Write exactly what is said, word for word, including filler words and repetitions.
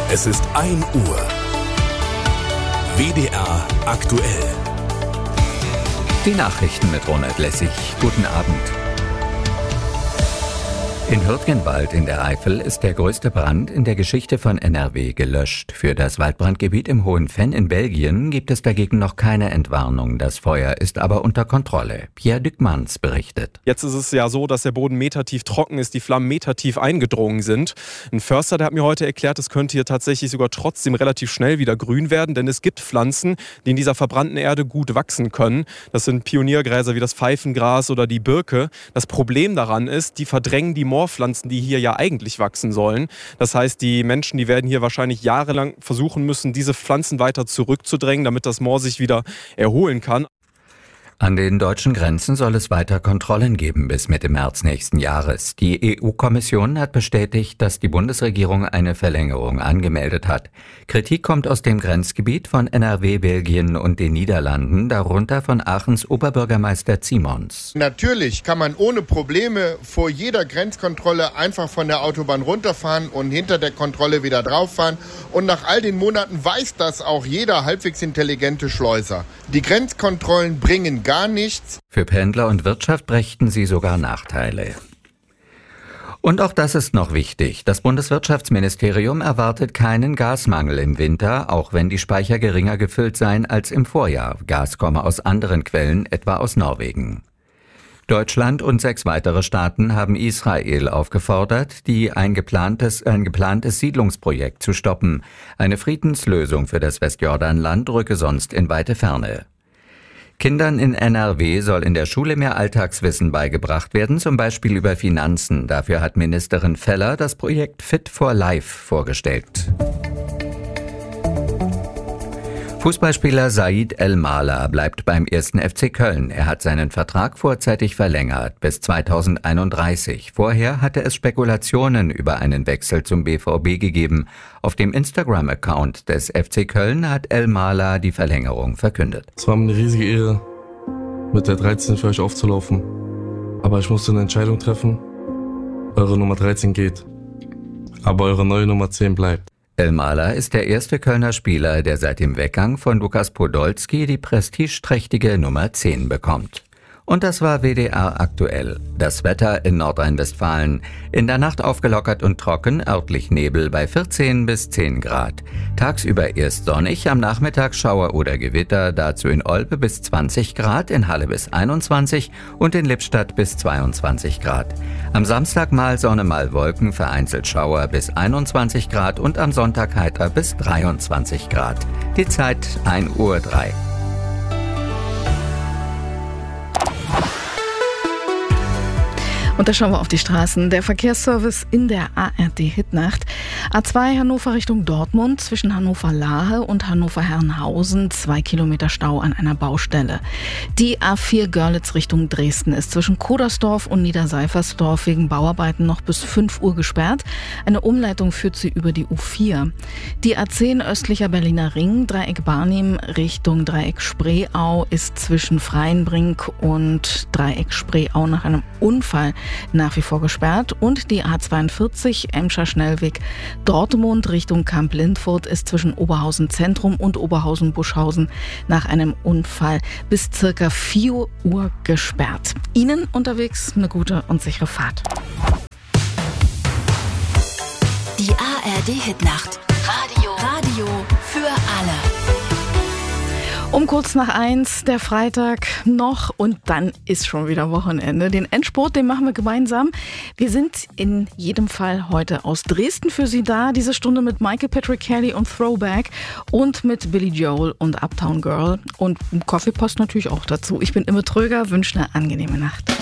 Es ist ein Uhr. W D R aktuell. Die Nachrichten mit Ronald Lessig. Guten Abend. In Hürtgenwald in der Eifel ist der größte Brand in der Geschichte von N R W gelöscht. Für das Waldbrandgebiet im Hohen Venn in Belgien gibt es dagegen noch keine Entwarnung. Das Feuer ist aber unter Kontrolle. Pierre Dückmanns berichtet. Jetzt ist es ja so, dass der Boden metertief trocken ist, die Flammen metertief eingedrungen sind. Ein Förster, der hat mir heute erklärt, es könnte hier tatsächlich sogar trotzdem relativ schnell wieder grün werden, denn es gibt Pflanzen, die in dieser verbrannten Erde gut wachsen können. Das sind Pioniergräser wie das Pfeifengras oder die Birke. Das Problem daran ist, die verdrängen die Moorpflanzen, die hier ja eigentlich wachsen sollen. Das heißt, die Menschen, die werden hier wahrscheinlich jahrelang versuchen müssen, diese Pflanzen weiter zurückzudrängen, damit das Moor sich wieder erholen kann. An den deutschen Grenzen soll es weiter Kontrollen geben bis Mitte März nächsten Jahres. Die E U-Kommission hat bestätigt, dass die Bundesregierung eine Verlängerung angemeldet hat. Kritik kommt aus dem Grenzgebiet von N R W, Belgien und den Niederlanden, darunter von Aachens Oberbürgermeister Ziemons. Natürlich kann man ohne Probleme vor jeder Grenzkontrolle einfach von der Autobahn runterfahren und hinter der Kontrolle wieder drauffahren. Und nach all den Monaten weiß das auch jeder halbwegs intelligente Schleuser. Die Grenzkontrollen bringen gar nichts. Für Pendler und Wirtschaft brächten sie sogar Nachteile. Und auch das ist noch wichtig. Das Bundeswirtschaftsministerium erwartet keinen Gasmangel im Winter, auch wenn die Speicher geringer gefüllt seien als im Vorjahr. Gas komme aus anderen Quellen, etwa aus Norwegen. Deutschland und sechs weitere Staaten haben Israel aufgefordert, die ein geplantes, ein geplantes Siedlungsprojekt zu stoppen. Eine Friedenslösung für das Westjordanland rücke sonst in weite Ferne. Kindern in N R W soll in der Schule mehr Alltagswissen beigebracht werden, zum Beispiel über Finanzen. Dafür hat Ministerin Feller das Projekt Fit for Life vorgestellt. Fußballspieler Said El-Mala bleibt beim ersten F C Köln. Er hat seinen Vertrag vorzeitig verlängert bis zweitausendeinunddreißig. Vorher hatte es Spekulationen über einen Wechsel zum B V B gegeben. Auf dem Instagram-Account des F C Köln hat El-Mala die Verlängerung verkündet. Es war mir eine riesige Ehre, mit der dreizehn für euch aufzulaufen. Aber ich musste eine Entscheidung treffen. Eure Nummer dreizehn geht, aber eure neue Nummer zehn bleibt. El-Mala ist der erste Kölner Spieler, der seit dem Weggang von Lukas Podolski die prestigeträchtige Nummer zehn bekommt. Und das war W D R aktuell. Das Wetter in Nordrhein-Westfalen. In der Nacht aufgelockert und trocken, örtlich Nebel bei vierzehn bis zehn Grad. Tagsüber erst sonnig, am Nachmittag Schauer oder Gewitter, dazu in Olpe bis zwanzig Grad, in Halle bis einundzwanzig und in Lippstadt bis zweiundzwanzig Grad. Am Samstag mal Sonne, mal Wolken, vereinzelt Schauer bis einundzwanzig Grad und am Sonntag heiter bis dreiundzwanzig Grad. Die Zeit ein Uhr drei. Und da schauen wir auf die Straßen. Der Verkehrsservice in der A R D-Hitnacht. A zwei Hannover Richtung Dortmund, zwischen Hannover-Lahe und Hannover-Herrenhausen, zwei Kilometer Stau an einer Baustelle. Die A vier Görlitz Richtung Dresden ist zwischen Kodersdorf und Niederseifersdorf wegen Bauarbeiten noch bis fünf Uhr gesperrt. Eine Umleitung führt sie über die U vier. Die A zehn östlicher Berliner Ring, Dreieck Barnim Richtung Dreieck Spreeau ist zwischen Freienbrink und Dreieck Spreeau nach einem Unfall nach wie vor gesperrt. Und die A zweiundvierzig Emscher Schnellweg Dortmund Richtung Kamp-Lindfurt ist zwischen Oberhausen Zentrum und Oberhausen Buschhausen nach einem Unfall bis circa vier Uhr gesperrt. Ihnen unterwegs eine gute und sichere Fahrt. Die A R D-Hitnacht. Radio. Radio für alle. Um kurz nach eins, der Freitag noch und dann ist schon wieder Wochenende. Den Endspurt, den machen wir gemeinsam. Wir sind in jedem Fall heute aus Dresden für Sie da. Diese Stunde mit Michael Patrick Kelly und Throwback und mit Billy Joel und Uptown Girl und Coffeepost natürlich auch dazu. Ich bin Imme Tröger, wünsche eine angenehme Nacht.